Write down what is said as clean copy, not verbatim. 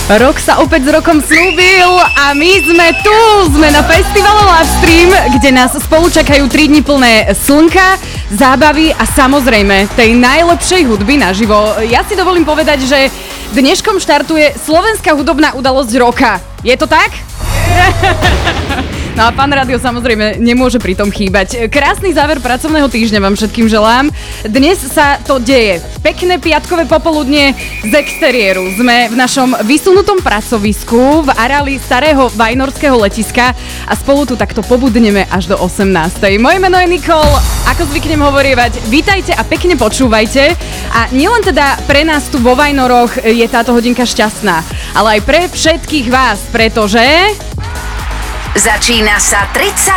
Rok sa opäť s rokom slúbil a my sme na festivale Livestream, kde nás spolu čakajú 3 dni plné slnka, zábavy a samozrejme tej najlepšej hudby naživo. Ja si dovolím povedať, že dneškom štartuje slovenská hudobná udalosť roka. Je to tak? No a Fan Rádio samozrejme nemôže pri tom chýbať. Krásny záver pracovného týždňa vám všetkým želám. Dnes sa to deje. Pekné piatkové popoludnie z exteriéru. Sme v našom vysunutom pracovisku v areáli starého vajnorského letiska a spolu tu takto pobudneme až do 18. Moje meno je Nikol. Ako zvyknem hovorievať, vítajte a pekne počúvajte. A nielen teda pre nás tu vo Vajnoroch je táto hodinka šťastná, ale aj pre všetkých vás, pretože... Začína sa 30